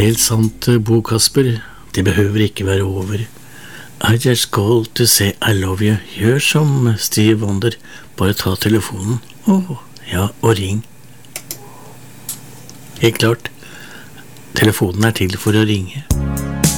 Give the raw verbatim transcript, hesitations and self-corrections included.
Helt sant, Bo Kasper. Det behøver ikke være over. I just called to say I love you. Gjør som Steve Wonder. Bare ta telefonen. Åh, ja, og ring. Helt klart. Telefonen er til for å ringe.